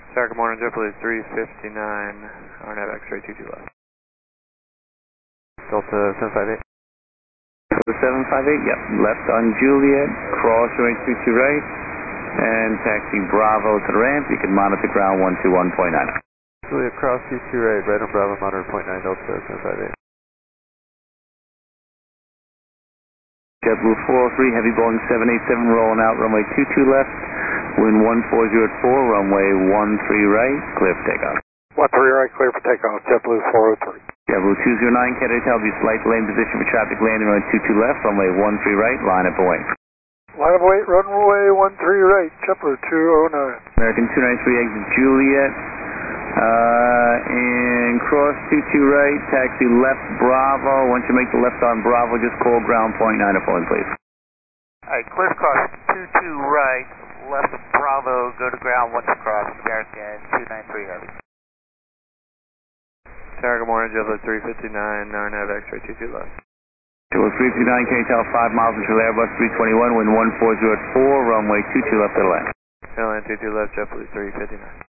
Sir, good morning, JetBlue 359, RNAV X-ray 22 left. Delta 758. Delta 758, yep, left on Juliet, cross runway 22 right, and taxi Bravo to the ramp. You can monitor ground 121.9. Juliet, cross 22 right, right on Bravo, monitor 0.9, Delta 758. JetBlue 403, heavy Boeing 787 rolling out, runway 22 left, wind 1404 at 4, runway 13 right, clear for takeoff. 13 right, clear for takeoff, JetBlue 403. JetBlue 209, Kennedy Hotel, be slight lane position for traffic landing, runway 22 left, runway 13 right, line up away. Line up away, runway 13 right, JetBlue 209. American 293, exit Juliet, and cross 22 right, taxi left Bravo. Once you make the left on Bravo, just call ground 0.9 or phone, please. Alright, clear cross 22 right, left of Bravo, go to ground once across, American 293 heavy. Sir, good morning, JetBlue 359, RNAV X-ray 22 left. JetBlue 359, can you tell 5 miles until Airbus 321, wind 1404 at 4, runway 22 left to the left. Airline 22 left, JetBlue 359.